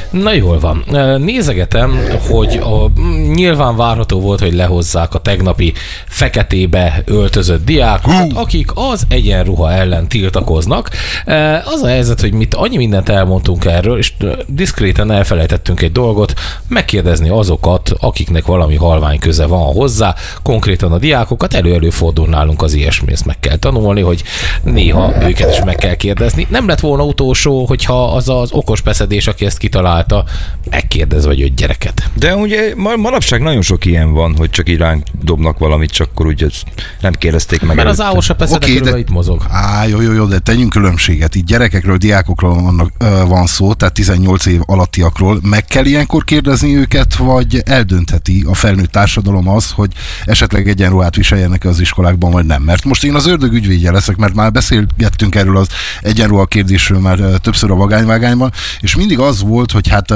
Na jól van. Nézegetem, hogy nyilván várható volt, hogy lehozzák a tegnapi feketébe öltözött diákokat, akik az egyenruha ellen tiltakoznak. Az a helyzet, hogy annyi mindent elmondtunk erről, és diszkréten elfelejtettünk egy dolgot, megkérdezni azokat, akiknek valami halvány köze van hozzá, konkrétan a diákokat, előfordul nálunk az ilyesmi, ezt meg kell tanulni, hogy néha őket is meg kell kérdezni. Nem lett volna utolsó, hogyha az az okos peszedés, aki ezt kitalálta, megkérdez vagy 5 gyereket. De ugye manapság nagyon sok ilyen van, hogy csak így ránk dobnak valamit, csak akkor úgy nem kérdezték meg. Mert az áos a peszedekről itt mozog. Jó, de tegyünk különbséget. Itt gyerekekről, diákokról van szó, tehát 18 év alattiakról. Meg kell ilyenkor kérdezni őket, vagy eldöntheti a felnőtt társadalom az, hogy esetleg egyenruhát viseljenek az iskolákban, vagy nem. Mert most én az ördög ügyvédje leszek, mert már beszélgettünk erről az egyenruha kérdésről már többször a vagányvágányban, és mindig az volt, hogy hát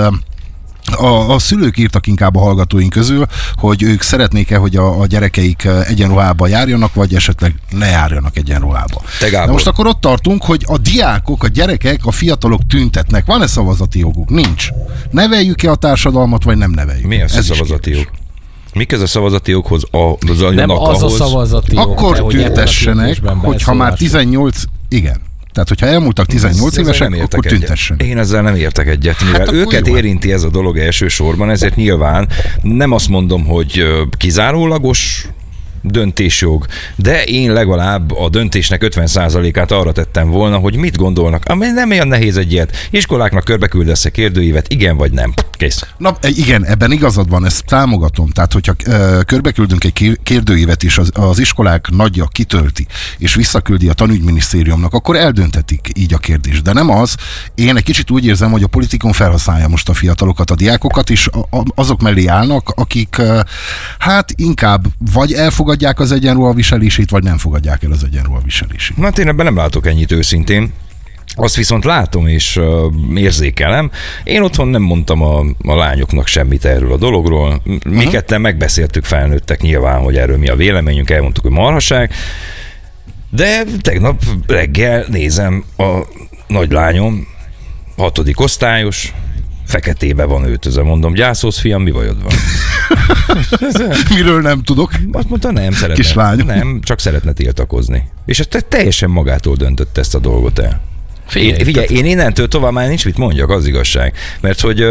a szülők írtak inkább a hallgatóink közül, hogy ők szeretnék-e, hogy a gyerekeik egyenruhába járjanak, vagy esetleg ne járjanak egyenruhába. De most akkor ott tartunk, hogy a diákok, a gyerekek, a fiatalok tüntetnek. Van-e szavazati joguk? Nincs. Neveljük-e a társadalmat, vagy nem neveljük? Mi az a szavazati jog? Mik ez a szavazati joghoz? Nem az a szavazati jog. Akkor tüntessenek, hogyha már 18... Igen. Tehát, hogyha elmúltak 18 évesek, akkor tüntessen. Én ezzel nem értek egyet, mivel őket érinti ez a dolog elsősorban, ezért nyilván nem azt mondom, hogy kizárólagos döntésjog, de én legalább a döntésnek 50%-át arra tettem volna, hogy mit gondolnak. Ami nem olyan nehéz egy ilyet. Iskoláknak körbeküldesz egy kérdőívet, igen vagy nem. Kész. Na igen, ebben igazad van, ezt támogatom. Tehát, hogyha körbeküldünk egy kérdőívet, és az iskolák nagyja kitölti, és visszaküldi a tanügyminisztériumnak, akkor eldöntetik így a kérdést. De nem az. Én egy kicsit úgy érzem, hogy a politikum felhasználja most a fiatalokat, a diákokat, és azok mellé állnak, akik hát inkább vagy elfogadják az egyenruha viselését, vagy nem fogadják el az egyenruha viselését. Hát én ebben nem látok ennyit őszintén. Azt viszont látom és érzékelem. Én otthon nem mondtam a lányoknak semmit erről a dologról. Mi ketten megbeszéltük, felnőttek nyilván, hogy erről mi a véleményünk, elmondtuk, hogy marhaság. De tegnap reggel nézem, a nagylányom, 6. osztályos, feketébe van öltözve, mondom, gyászolsz, fiam, mi bajod van? Miről nem tudok? Azt mondta, nem szeretne. Kislányom. Nem, csak szeretne tiltakozni. És ezt teljesen magától döntött ezt a dolgot el. Figyelj, én innentől tovább már nincs mit mondjak, az igazság. Mert hogy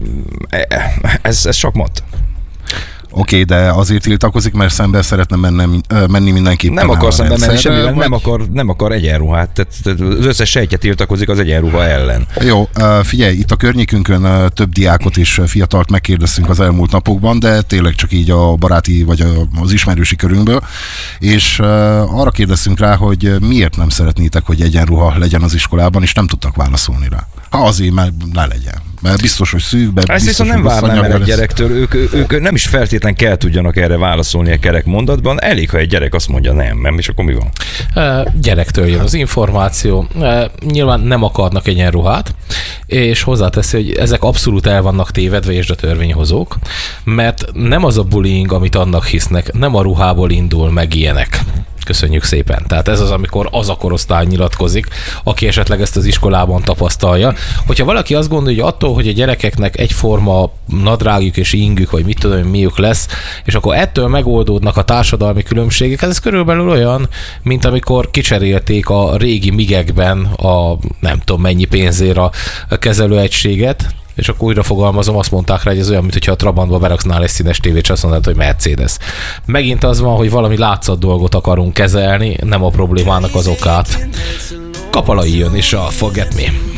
ez csak mat. Oké, de azért tiltakozik, mert szembe szeretne menni mindenképpen. Nem akar szembe menni semmivel, nem akar egyenruhát. Tehát az összes sejtje tiltakozik az egyenruha ellen. Jó, figyelj, itt a környékünkön több diákot és fiatalt megkérdeztünk az elmúlt napokban, de tényleg csak így a baráti vagy az ismerősi körünkből, és arra kérdeztünk rá, hogy miért nem szeretnétek, hogy egyenruha legyen az iskolában, és nem tudtak válaszolni rá. Ha azért, mert ne legyen. Mert biztos, hogy szűkbe. Ezt viszont nem várnám el egy gyerektől, ők nem is feltétlen kell tudjanak erre válaszolni a kerek mondatban, elég, ha egy gyerek azt mondja nem, és akkor mi van? Gyerektől jön az információ, nyilván nem akarnak egyenruhát, és hozzáteszi, hogy ezek abszolút el vannak tévedve, és a törvényhozók, mert nem az a bullying, amit annak hisznek, nem a ruhából indul meg ilyenek. Köszönjük szépen. Tehát ez az, amikor az a korosztály nyilatkozik, aki esetleg ezt az iskolában tapasztalja. Hogyha valaki azt gondolja, hogy attól, hogy a gyerekeknek egyforma nadrágjuk és ingük, vagy mit tudom, miük lesz, és akkor ettől megoldódnak a társadalmi különbségek, ez körülbelül olyan, mint amikor kicserélték a régi migekben a nem tudom mennyi pénzért a kezelőegységet, és akkor újra fogalmazom, azt mondták rá, hogy ez olyan, mintha a Trabantba beraknál egy színes tévét, és azt mondod, hogy Mercedes. Megint az van, hogy valami látszat dolgot akarunk kezelni, nem a problémának az okát. Kapalai jön is a Forget Me.